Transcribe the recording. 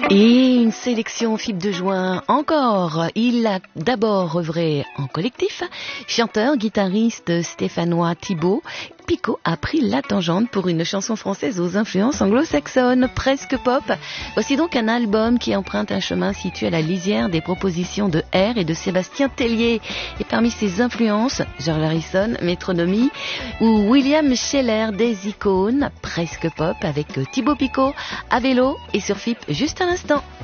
Et une sélection fibre de juin encore. Il a d'abord œuvré en collectif. Chanteur, guitariste stéphanois Thibaut Picot a pris la tangente pour une chanson française aux influences anglo-saxonnes, presque pop. Voici donc un album qui emprunte un chemin situé à la lisière des propositions de R et de Sébastien Tellier. Et parmi ses influences, George Harrison, Métronomie, ou William Scheller, des icônes, presque pop, avec Thibaut Picot, à vélo et sur FIP juste à l'instant.